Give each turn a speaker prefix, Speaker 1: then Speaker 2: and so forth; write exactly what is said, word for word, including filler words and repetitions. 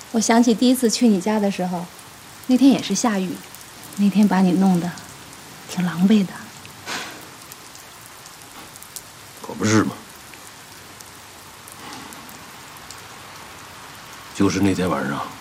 Speaker 1: 我想起第一次去你家的时候，那天也是下雨，那天把你弄得挺狼狈的。
Speaker 2: 可不是嘛。就是那天晚上。